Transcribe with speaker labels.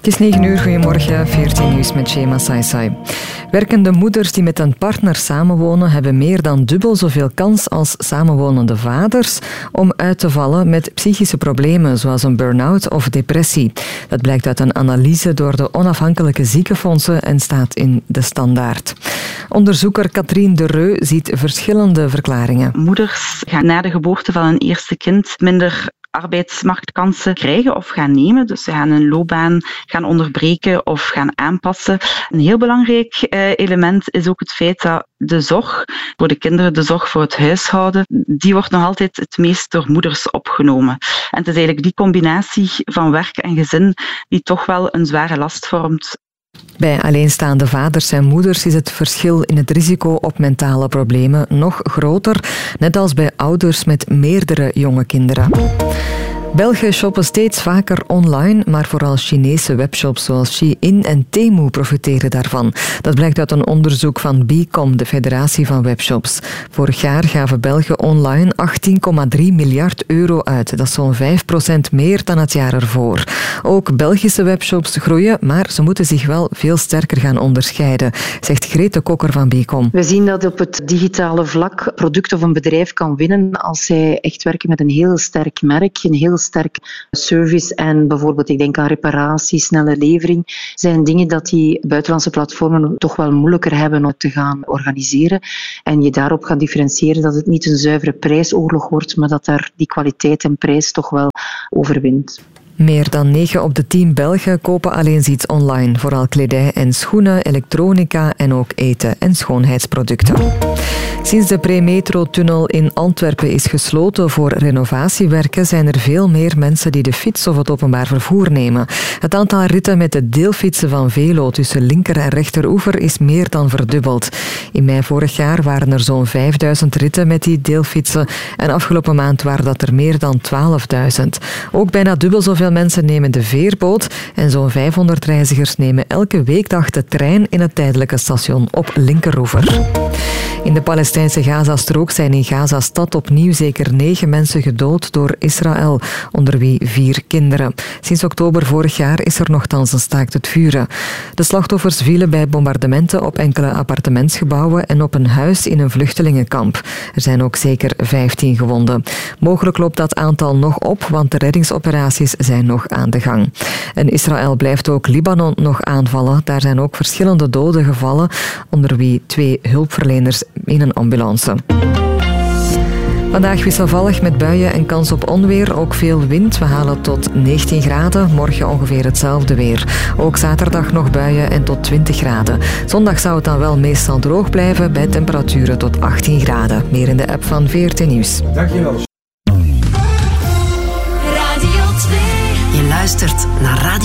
Speaker 1: Het is 9 uur, goedemorgen, 14 nieuws met Shema Saisai. Werkende moeders die met een partner samenwonen hebben meer dan dubbel zoveel kans als samenwonende vaders om uit te vallen met psychische problemen zoals een burn-out of depressie. Dat blijkt uit een analyse door de onafhankelijke ziekenfondsen en staat in de Standaard. Onderzoeker Katrien de Reu ziet verschillende verklaringen.
Speaker 2: Moeders gaan na de geboorte van een eerste kind minder arbeidsmarktkansen krijgen of gaan nemen. Dus ze gaan een loopbaan gaan onderbreken of gaan aanpassen. Een heel belangrijk element is ook het feit dat de zorg voor de kinderen, de zorg voor het huishouden, die wordt nog altijd het meest door moeders opgenomen. En het is eigenlijk die combinatie van werk en gezin die toch wel een zware last vormt.
Speaker 1: Bij alleenstaande vaders en moeders is het verschil in het risico op mentale problemen nog groter, net als bij ouders met meerdere jonge kinderen. Belgen shoppen steeds vaker online, maar vooral Chinese webshops zoals Shein en Temu profiteren daarvan. Dat blijkt uit een onderzoek van Bicom, de federatie van webshops. Vorig jaar gaven Belgen online 18,3 miljard euro uit. Dat is zo'n 5% meer dan het jaar ervoor. Ook Belgische webshops groeien, maar ze moeten zich wel veel sterker gaan onderscheiden, zegt Grete Kokker van Bicom.
Speaker 3: We zien dat op het digitale vlak product of een bedrijf kan winnen als zij echt werken met een heel sterk merk, een heel sterk service en bijvoorbeeld, ik denk aan reparatie, snelle levering, zijn dingen dat die buitenlandse platformen toch wel moeilijker hebben om te gaan organiseren. En je daarop gaat differentiëren dat het niet een zuivere prijsoorlog wordt, maar dat daar die kwaliteit en prijs toch wel overwint.
Speaker 1: Meer dan 9 op de 10 Belgen kopen al eens iets online. Vooral kledij en schoenen, elektronica en ook eten en schoonheidsproducten. Sinds de Premetro-tunnel in Antwerpen is gesloten voor renovatiewerken zijn er veel meer mensen die de fiets of het openbaar vervoer nemen. Het aantal ritten met de deelfietsen van Velo tussen linker en rechteroever is meer dan verdubbeld. In mei vorig jaar waren er zo'n 5000 ritten met die deelfietsen en afgelopen maand waren dat er meer dan 12.000. Ook bijna dubbel zoveel mensen nemen de veerboot en zo'n 500 reizigers nemen elke weekdag de trein in het tijdelijke station op linkeroever. In de Palestijnse Gazastrook zijn in Gazastad opnieuw zeker 9 mensen gedood door Israël, onder wie 4 kinderen. Sinds oktober vorig jaar is er nochtans een staakt het vuren. De slachtoffers vielen bij bombardementen op enkele appartementsgebouwen en op een huis in een vluchtelingenkamp. Er zijn ook zeker 15 gewonden. Mogelijk loopt dat aantal nog op, want de reddingsoperaties zijn nog aan de gang. En Israël blijft ook Libanon nog aanvallen. Daar zijn ook verschillende doden gevallen, onder wie 2 hulpverleners in een ambulance. Vandaag wisselvallig met buien en kans op onweer. Ook veel wind. We halen tot 19 graden. Morgen ongeveer hetzelfde weer. Ook zaterdag nog buien en tot 20 graden. Zondag zou het dan wel meestal droog blijven bij temperaturen tot 18 graden. Meer in de app van VRT Nieuws.
Speaker 4: Dankjewel.
Speaker 5: Radio 2.
Speaker 6: Je luistert naar Radio